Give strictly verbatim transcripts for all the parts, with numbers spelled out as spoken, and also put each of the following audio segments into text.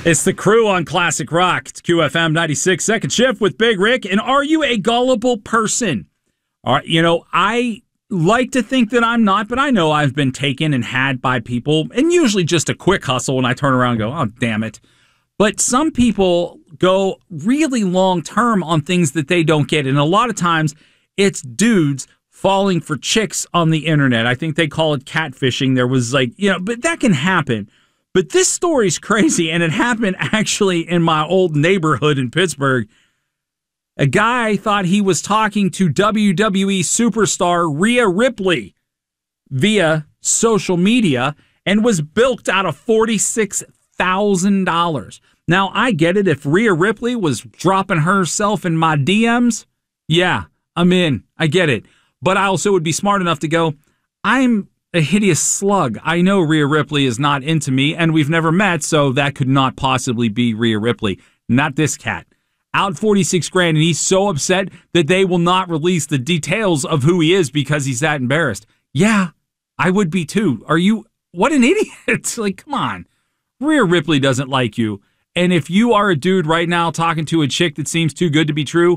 It's the crew on Classic Rock. It's Q F M ninety-six, second shift with Big Rick. And are you a gullible person? All right, you know, I like to think that I'm not, but I know I've been taken and had by people, and usually just a quick hustle, and I turn around and go, oh, damn it. But some people go really long-term on things that they don't get, and a lot of times it's dudes falling for chicks on the internet. I think they call it catfishing. There was like, you know, but that can happen. But this story's crazy, and it happened actually in my old neighborhood in Pittsburgh. A guy thought he was talking to W W E superstar Rhea Ripley via social media and was bilked out of forty-six thousand dollars. Now, I get it. If Rhea Ripley was dropping herself in my D Ms, yeah, I'm in. I get it. But I also would be smart enough to go, I'm a hideous slug. I know Rhea Ripley is not into me, and we've never met, so that could not possibly be Rhea Ripley. Not this cat. Out forty-six grand, and he's so upset that they will not release the details of who he is because he's that embarrassed. Yeah, I would be too. Are you? What an idiot. Like, come on. Rhea Ripley doesn't like you. And if you are a dude right now talking to a chick that seems too good to be true,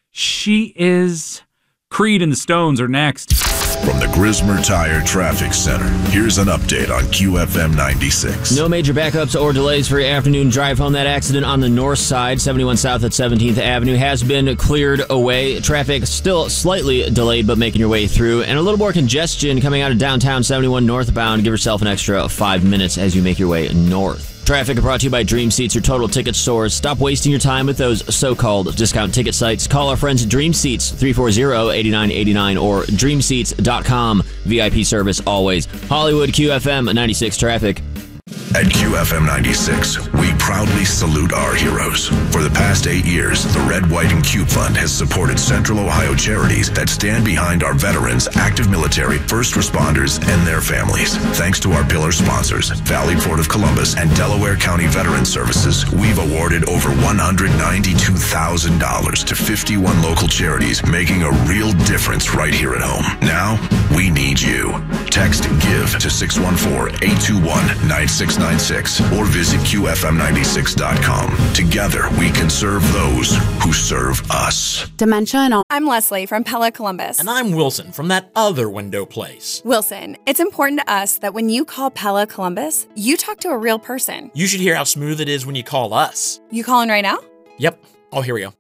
she is. Creed and the Stones are next. From the Grismer Tire Traffic Center, here's an update on Q F M ninety-six. No major backups or delays for your afternoon drive home. That accident on the north side, seventy-one South at seventeenth Avenue, has been cleared away. Traffic still slightly delayed, but making your way through. And a little more congestion coming out of downtown seventy-one northbound. Give yourself an extra five minutes as you make your way north. Traffic brought to you by Dream Seats, your total ticket stores. Stop wasting your time with those so-called discount ticket sites. Call our friends at Dream Seats, three four zero, eight nine eight nine or dream seats dot com. V I P service always. Hollywood Q F M ninety-six traffic. At Q F M ninety-six, we proudly salute our heroes. For the past eight years, the Red, White, and Cube Fund has supported Central Ohio charities that stand behind our veterans, active military, first responders, and their families. Thanks to our pillar sponsors, Valley Port of Columbus and Delaware County Veteran Services, we've awarded over one hundred ninety-two thousand dollars to fifty-one local charities, making a real difference right here at home. Now, we need you. Text GIVE to six one four, eight two one, nine six nine six or visit Q F M ninety-six dot com. Together, we can serve those who serve us. Dementia and all. I'm Leslie from Pella Columbus. And I'm Wilson from that other window place. Wilson, it's important to us that when you call Pella Columbus, you talk to a real person. You should hear how smooth it is when you call us. You calling right now? Yep. Oh, here we go.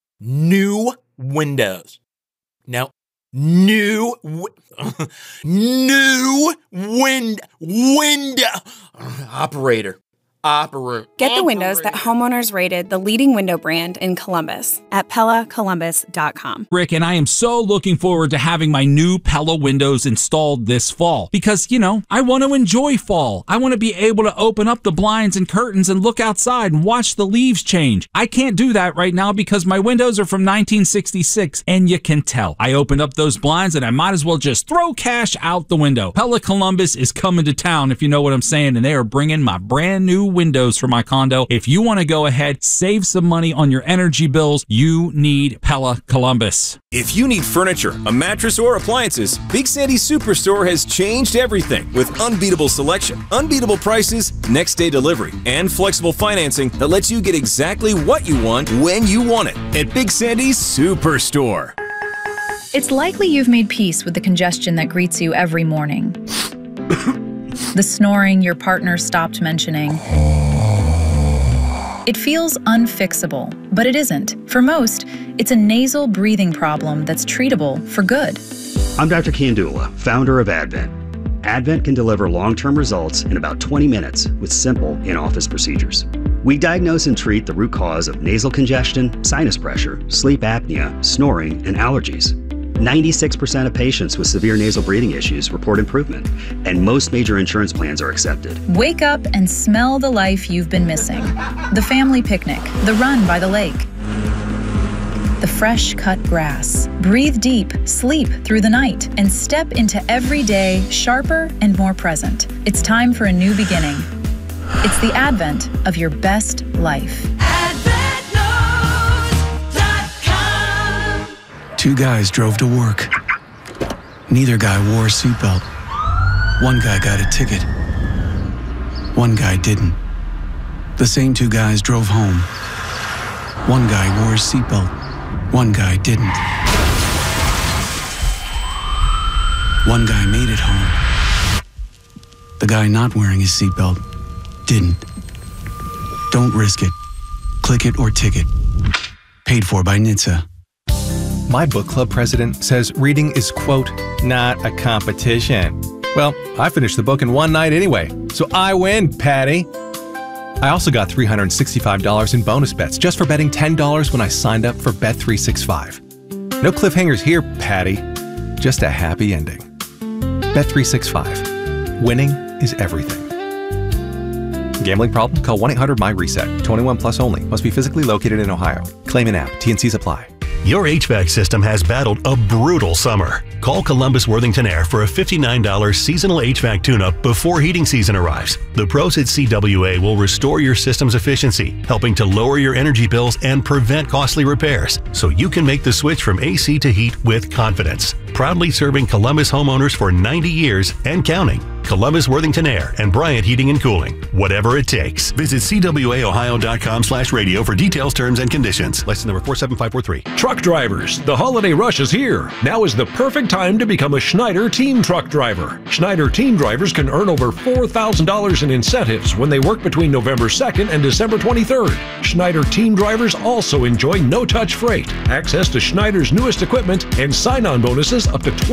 New windows. No. New, wi- new wind, window, operator, operator. Get the operator. windows that homeowners rated the leading window brand in Columbus at Pella Columbus dot com. Rick, and I am so looking forward to having my new Pella windows installed this fall because, you know, I want to enjoy fall. I want to be able to open up the blinds and curtains and look outside and watch the leaves change. I can't do that right now because my windows are from nineteen sixty-six, and you can tell. I opened up those blinds and I might as well just throw cash out the window. Pella Columbus is coming to town, if you know what I'm saying, and they are bringing my brand new windows for my condo. If you want to go ahead, save some money on your energy bills, you need Pella Columbus. If you need furniture, a mattress, or appliances, Big Sandy's Superstore has changed everything with unbeatable selection, unbeatable prices, next day delivery, and flexible financing that lets you get exactly what you want when you want it at Big Sandy's Superstore. It's likely you've made peace with the congestion that greets you every morning. The snoring your partner stopped mentioning. It feels unfixable, but it isn't. For most, it's a nasal breathing problem that's treatable for good. I'm Doctor Kandula, founder of Advent. Advent can deliver long-term results in about twenty minutes with simple in-office procedures. We diagnose and treat the root cause of nasal congestion, sinus pressure, sleep apnea, snoring, and allergies. ninety-six percent of patients with severe nasal breathing issues report improvement, and most major insurance plans are accepted. Wake up and smell the life you've been missing. The family picnic, the run by the lake, the fresh cut grass. Breathe deep, sleep through the night, and step into every day sharper and more present. It's time for a new beginning. It's the advent of your best life. Two guys drove to work. Neither guy wore a seatbelt. One guy got a ticket. One guy didn't. The same two guys drove home. One guy wore his seatbelt. One guy didn't. One guy made it home. The guy not wearing his seatbelt didn't. Don't risk it. Click it or ticket. Paid for by N H T S A. My book club president says reading is, quote, not a competition. Well, I finished the book in one night anyway, so I win, Patty. I also got three hundred sixty-five dollars in bonus bets just for betting ten dollars when I signed up for Bet three sixty-five. No cliffhangers here, Patty. Just a happy ending. Bet three sixty-five. Winning is everything. Gambling problem? Call one eight hundred M Y RESET. twenty-one plus only. Must be physically located in Ohio. Claim in app. T N Cs apply. Your H V A C system has battled a brutal summer. Call Columbus Worthington Air for a fifty-nine dollars seasonal H V A C tune-up before heating season arrives. The pros at C W A will restore your system's efficiency, helping to lower your energy bills and prevent costly repairs, so you can make the switch from A C to heat with confidence. Proudly serving Columbus homeowners for ninety years and counting. Columbus Worthington Air and Bryant Heating and Cooling. Whatever it takes. Visit C W A Ohio dot com slash radio for details, terms, and conditions. License number four seven five four three. Truck drivers, the holiday rush is here. Now is the perfect time to become a Schneider Team Truck Driver. Schneider Team Drivers can earn over four thousand dollars in incentives when they work between November second and December twenty-third. Schneider Team Drivers also enjoy no-touch freight, access to Schneider's newest equipment, and sign-on bonuses up to